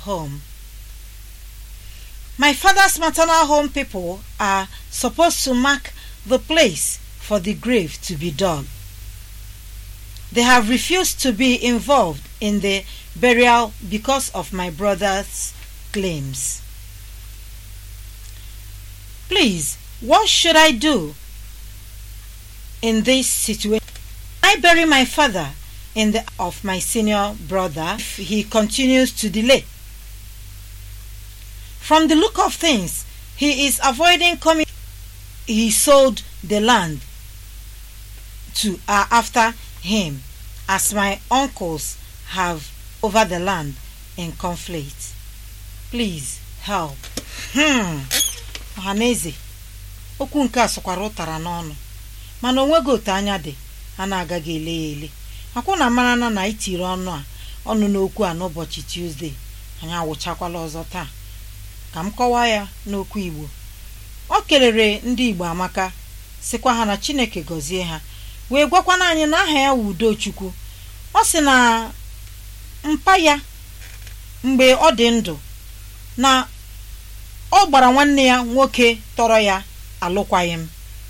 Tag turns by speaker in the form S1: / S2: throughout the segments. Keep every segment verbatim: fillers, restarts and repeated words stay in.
S1: home. My father's maternal home people are supposed to mark the place for the grave to be dug. They have refused to be involved in the burial because of my brother's claims. Please, what should I do in this situation? I bury my father in the of my senior brother if he continues to delay. From the look of things, he is avoiding coming. He sold the land to uh, after him, as my uncles have over the land in conflict. Please help. Hmm. Ọhaneze, okwu nke a sọkwara ụtara n'ọnụ, mana onwego otu anya dị, a na-agaghị ele ya ele. Akwụ na mara na na itiri ọnụ a ọnụ n'okwu a n'ụbọchị Tuesday, anyị awụchakwala ọzọ taa. Ka m kọwaa ya n'okwu Igbo. O kelere ndị Igbo amaka, sịkwa ha na Chineke gọzie ha, wee gwakwana anyị na aha ya Udochukwu. Ọ sị na mpa ya mgbe ọ dị ndụ na ọ gbara nwanne ya nwoke tọrọ ya alụkwaghịm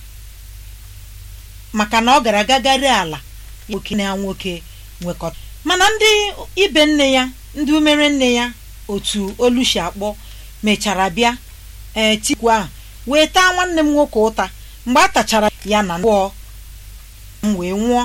S1: maka na ọ gara gagharị ala nwoke na nwoke nwekọta. Mana ndị ibe nne ya, ndị umere nne ya otu olushi akpọ mechara bịa ee tikwa ahụ wee taa nwanne m nwoke ụta. Mgbe a tachara ya na nwụọ m wee nwụọ.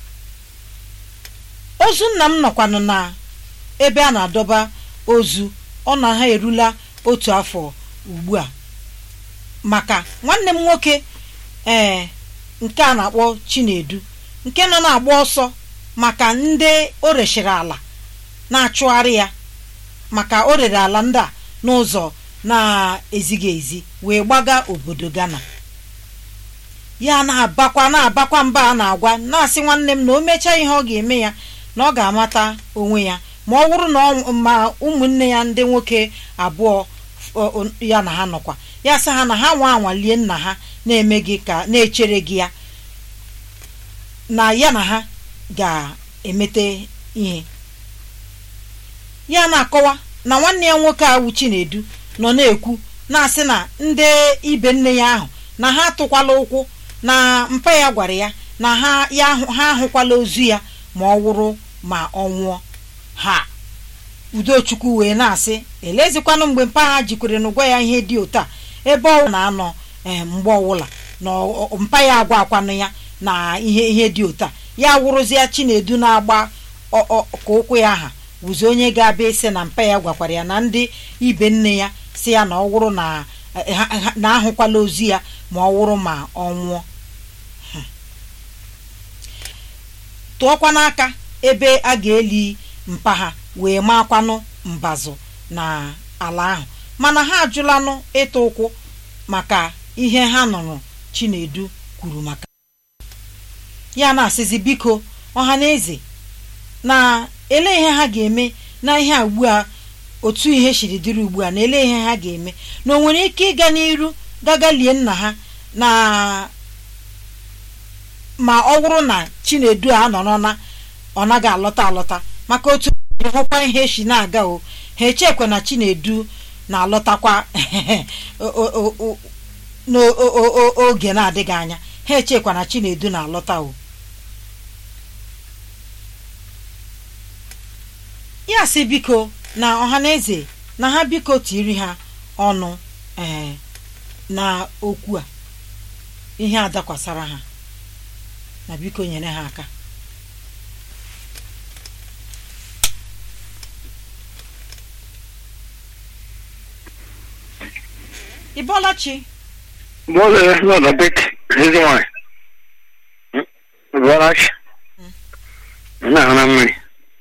S1: Ozu nna m nọkwanụ na ebe a na-adọba ozu, ọ na ha erula otu afọ ugbu a, maka nwanne m nwoke ee nke a na-akpọ Chinedu, nke nọ na-agba ọsọ maka ndị o reshiri ala na-achụgharị ya, maka o rere ala ndị a n'ụzọ na-ezighị ezi wee gbaga obodo Ghana. Ya na-abakwa na-abakwa mba a na-agwa na-asị nwanne m na o mechaa ihe ọ ga-eme ya na ọ ga-amata onwe ya ma ọ wụrụ na ma ụmụnne ya ndị nwoke abụọ ya na ha nọkwa. Ya sị ha na ha nwa anwalie nna ha na-eme gị ka na-echere gị ya na ya na ha ga-emete ihe. Ya na-akọwa na nwanne ya nwoke awụ Chinedu nọ na-ekwu na-asị na ndị ibe nne ya ahụ na ha atụkwala ụkwụ, na mpa ya gwara ya na ha ya ha ahụkwala ozu ya ma ọ wụrụ ma ọ nwụọ. Ha Udochukwu wee na-asị elezikwanụ mgbe mpa ha jikwere n'ụgwọ ya ihe dị otu a, ebe ọ na-anọ ee mgbe ọwụla na mpa ya agwa akwanụ ya na ihe ihe dị otu a. Ya wụrụzia Chinedu na-agba ka ụkwụ ya aha wụzi onye ga-abịa isi na mpa ya gwakwara ya na ndị ibe nne ya si ya na ọ wụrụ na na ahụkwala ozu ya ma ọ wụrụ ma ọ nwụọ. Tụọkwa n'aka ebe a ga-eli mpa ha wee maakwanụ mbazụ na ala ahụ, mana ha ajụlanụ ịtụ ụkwụ maka ihe ha nụrụ Chinedu kwuru maka ya. Na-asịzi biko ọhaneze na ele ihe ha ga-eme na ihe a ugbu a, otu ihe shiri dịrị ugbu a, na ele ihe ha ga-eme na o nwere ike ịga n'iru gagalie nna ha na ma ọ wụrụ na Chinedu a nọ na ọ naghị alọta alọta, maka otu hụkwa ihe shi na-aga o ha echekwa na Chinedu na-alọtakwa n'oge na-adịghị anya, ha echekwa na Chinedu na-alọta o. Ya sị biko na ọhaneze na ha biko tiri ha ọnụ ee na okwu a ihe adakwasara ha, na biko nyere ha aka. Ibolachi
S2: Bole no no bit hizi why Ibolachi na na mimi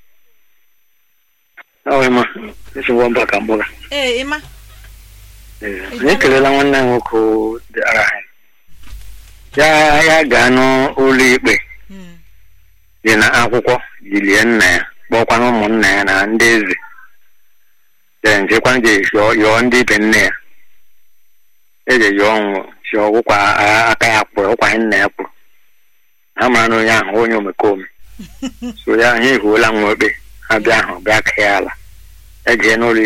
S2: awe ma isi wamba kamboga
S1: eh ima
S2: eh nekelela nwanne nwoke dị ara ya ya ga-anụ ụlọ ikpe dị na akwụkwọ jilie nna ya kpọkwa ụmụnna ya na ndị eze ya njekwa nje yọọ ndị ibe nne ya eje yọọ ọnwụ si ọgwụkwa aka ya kpụrụ ụkwa nna ya kpụrụ ha mara na onye ahụ onye omekome so ya ihe ihuola nwa okpe ha bịa ahụ bịa ka ya ala eje n'ụlọ